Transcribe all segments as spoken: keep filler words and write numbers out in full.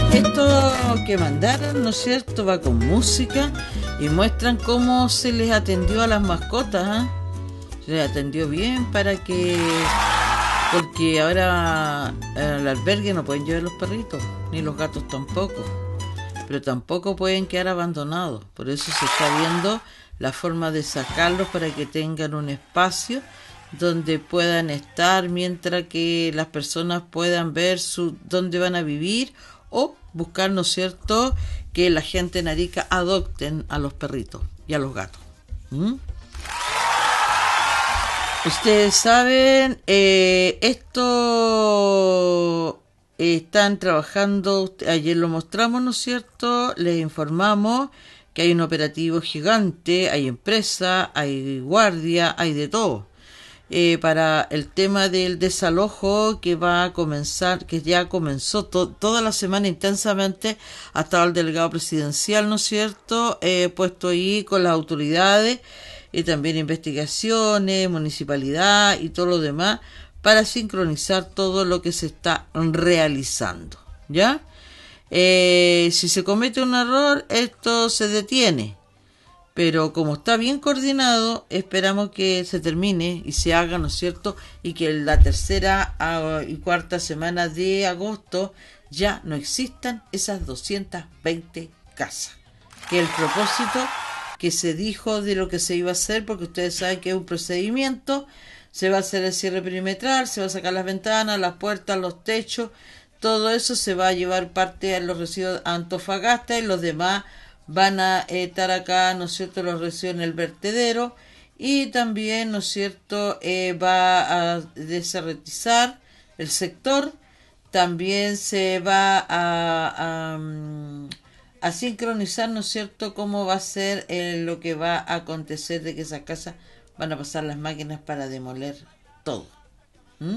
Esto que mandaron, ¿no es cierto?, va con música y muestran cómo se les atendió a las mascotas, ¿eh? Se les atendió bien para que... Porque ahora al albergue no pueden llevar los perritos, ni los gatos tampoco. Pero tampoco pueden quedar abandonados. Por eso se está viendo la forma de sacarlos para que tengan un espacio donde puedan estar mientras que las personas puedan ver su, dónde van a vivir o buscar, ¿no es cierto?, que la gente en Arica adopten a los perritos y a los gatos. ¿Mm? Ustedes saben, eh, esto eh, están trabajando, ayer lo mostramos, ¿no es cierto?, les informamos que hay un operativo gigante, hay empresa, hay guardia, hay de todo. Eh, para el tema del desalojo que va a comenzar, que ya comenzó to- toda la semana intensamente, ha estado el delegado presidencial, ¿no es cierto?, eh, puesto ahí con las autoridades y también investigaciones, municipalidad y todo lo demás, para sincronizar todo lo que se está realizando, ¿ya? Eh, si se comete un error, esto se detiene. Pero como está bien coordinado, esperamos que se termine y se haga, ¿no es cierto?, y que en la tercera y cuarta semana de agosto ya no existan esas doscientas veinte casas. Que el propósito que se dijo de lo que se iba a hacer, porque ustedes saben que es un procedimiento, se va a hacer el cierre perimetral, se va a sacar las ventanas, las puertas, los techos, todo eso se va a llevar parte a los residuos a Antofagasta y los demás van a estar acá, ¿no es cierto?, los residuos en el vertedero, y también, ¿no es cierto?, eh, va a deserretizar el sector, también se va a, a, a sincronizar, ¿no es cierto?, cómo va a ser eh, lo que va a acontecer de que esas casas van a pasar las máquinas para demoler todo. ¿Mm?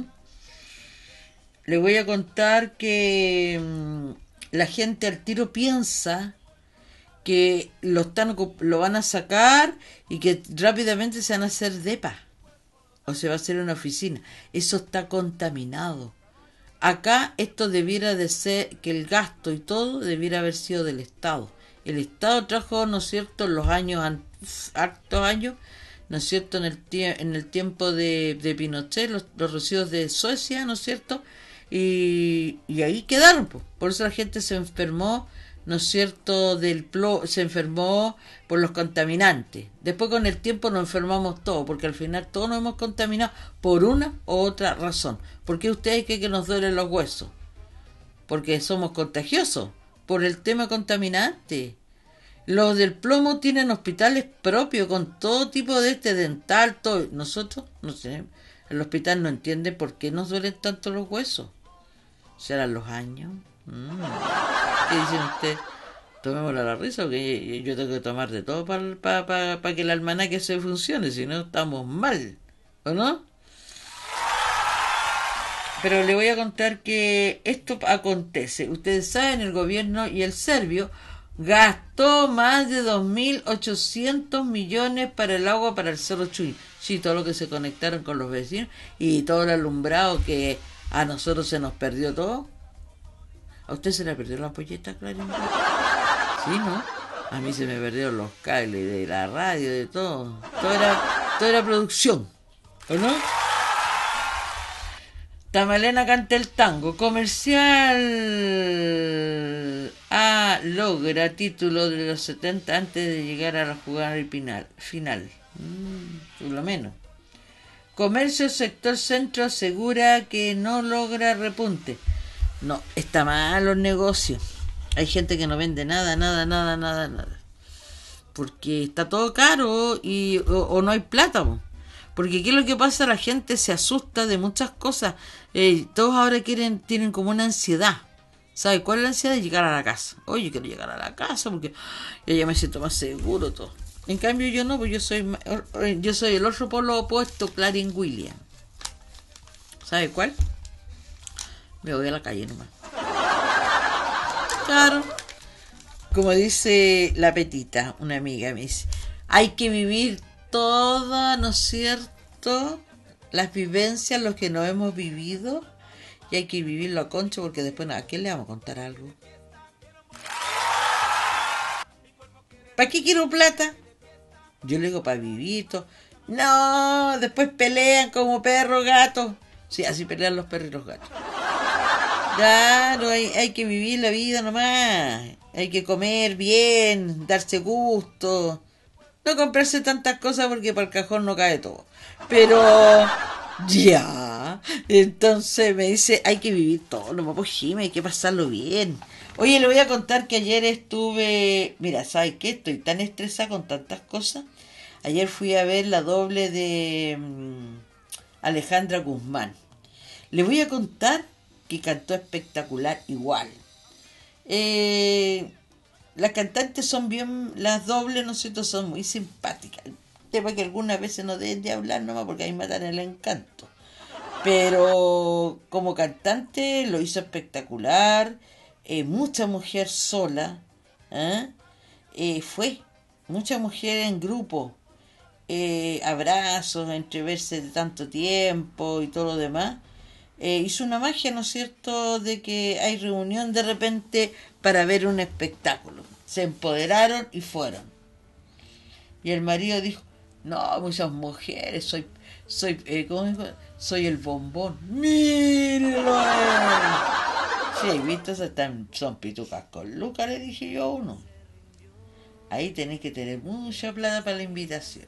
Les voy a contar que mmm, la gente al tiro piensa que lo están lo van a sacar y que rápidamente se van a hacer depa o se va a hacer una oficina. Eso está contaminado. Acá esto debiera de ser que el gasto y todo debiera haber sido del Estado. El Estado trajo, ¿no es cierto?, en los años, hartos años, ¿no es cierto?, en el, tie- en el tiempo de, de Pinochet, los, los residuos de Suecia, ¿no es cierto?, y, y ahí quedaron, pues. Por eso la gente se enfermó, ¿no es cierto?, del plo se enfermó por los contaminantes. Después con el tiempo nos enfermamos todos, porque al final todos nos hemos contaminado por una u otra razón. ¿Por qué ustedes creen que nos duelen los huesos? Porque somos contagiosos, por el tema contaminante. Los del plomo tienen hospitales propios con todo tipo de este dental, todo. Nosotros no tenemos. El hospital no entiende por qué nos duelen tanto los huesos. ¿Serán los años? Mm. ¿Qué dicen ustedes? Tomémosla a la risa, que yo tengo que tomar de todo para pa, pa, pa que el almanaque se funcione, si no estamos mal, ¿o no? Pero le voy a contar que esto acontece. Ustedes saben, el gobierno y el serbio gastó más de dos mil ochocientos millones para el agua para el Cerro Chuy. Sí, todo lo que se conectaron con los vecinos y todo el alumbrado que a nosotros se nos perdió todo. ¿A usted se le perdió la ampolleta, Clarín? Sí, ¿no? A mí se me perdieron los cables de la radio, de todo. Todo era, todo era producción, ¿o no? Tamalena canta el tango. Comercial A logra título de los setenta antes de llegar a la jugada final. final. Mm, por lo menos. Comercio sector centro asegura que no logra repunte. No, está mal los negocios. Hay gente que no vende nada, nada, nada, nada, nada. Porque está todo caro y o, o no hay plata, po. Porque ¿qué es lo que pasa? La gente se asusta de muchas cosas. Eh, todos ahora quieren, tienen como una ansiedad. ¿Sabe cuál es la ansiedad? De llegar a la casa. Oye, quiero llegar a la casa porque yo ya me siento más seguro todo. En cambio yo no, pues yo soy yo soy el otro polo opuesto, Clarín William. ¿Sabe cuál? Me voy a la calle nomás. Claro. Como dice la Petita, una amiga, me dice, hay que vivir todas, ¿no es cierto?, las vivencias, los que no hemos vivido, y hay que vivirlo a concho, porque después, ¿a quién le vamos a contar algo? ¿Para qué quiero plata? Yo le digo, para vivir. Todo. No, después pelean como perro, gato. Sí, así pelean los perros y los gatos. Claro, hay, hay que vivir la vida nomás. Hay que comer bien, darse gusto. No comprarse tantas cosas porque para el cajón no cae todo. Pero ya. Entonces me dice, hay que vivir todo, no pues Jimmy, hay que pasarlo bien. Oye, le voy a contar que ayer estuve... Mira, ¿sabes qué? Estoy tan estresada con tantas cosas. Ayer fui a ver la doble de um, Alejandra Guzmán. Le voy a contar que cantó espectacular igual. Eh, las cantantes son bien, las dobles, ¿no es cierto? Son muy simpáticas. El tema que algunas veces no deben de hablar nomás porque ahí matan el encanto. Pero como cantante lo hizo espectacular. Eh, mucha mujer sola. ¿eh? Eh, fue mucha mujer en grupo. Eh, abrazos, entre verse de tanto tiempo y todo lo demás. Eh, hizo una magia, ¿no es cierto?, de que hay reunión de repente para ver un espectáculo. Se empoderaron y fueron. Y el marido dijo, no, muchas mujeres, soy, soy, eh, ¿cómo dijo? Soy el bombón. ¡Míralo! Sí, ¿viste? Están, son pitucas con Lucas, le dije yo a uno. Ahí tenés que tener mucha plata para la invitación.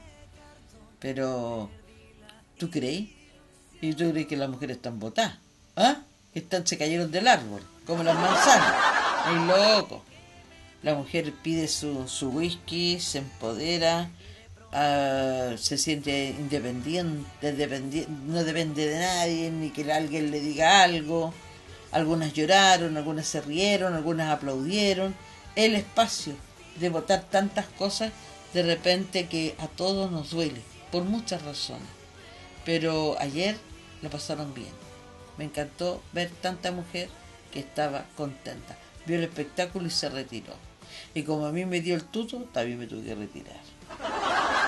Pero, ¿tú crees? ¿Y tú crees que las mujeres están botadas? ¿Ah? Están, se cayeron del árbol, como las manzanas. ¡Ay, loco! La mujer pide su, su whisky, se empodera, uh, se siente independiente, dependi- no depende de nadie, ni que alguien le diga algo. Algunas lloraron, algunas se rieron, algunas aplaudieron. El espacio de votar tantas cosas, de repente que a todos nos duele, por muchas razones. Pero ayer lo pasaron bien. Me encantó ver tanta mujer que estaba contenta. Vio el espectáculo y se retiró. Y como a mí me dio el tuto, también me tuve que retirar.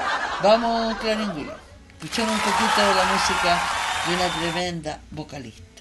Vamos, Clarín Escuchemos un poquito de la música de una tremenda vocalista.